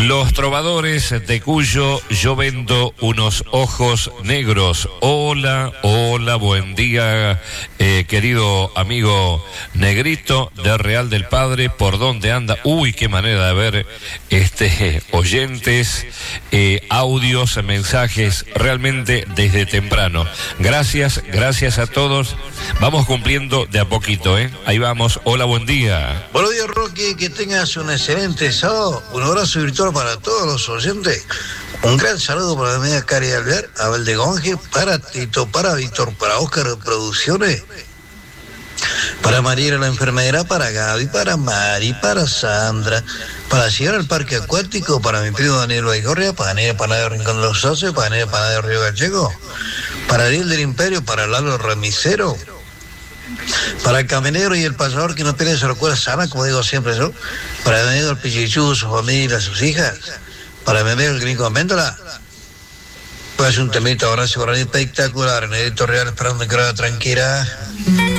Los trovadores de Cuyo, yo vendo unos ojos negros. Hola, hola, buen día, querido amigo Negrito de Real del Padre, ¿por dónde anda? Uy, qué manera de ver oyentes, audios, mensajes, realmente desde temprano. Gracias a todos. Vamos cumpliendo de a poquito, Ahí vamos. Hola, buen día. Buenos días, Rocky, que tengas un excelente sábado. Un abrazo virtual para todos los oyentes. Un gran saludo para mi amiga Cari Alvear, Abel de Gonge, para Tito, para Víctor, para Óscar de Producciones, para Mariela la enfermera, para Gaby, para Mari, para Sandra, para llegar al parque acuático, para mi primo Daniel Baigorria, para Daniel Panadero Rincón de los Socios, para Daniel Panadero Río Gallego, para Ariel del Imperio, para Lalo Remisero, para el camionero y el pasador que no pierde su locura sana, como digo siempre yo, para mi amigo el Pichichú, su familia, sus hijas, para mi amigo el Gringo Améndola. Pues un temita ahora, se va a espectacular, en Edito Real, esperando que era tranquila.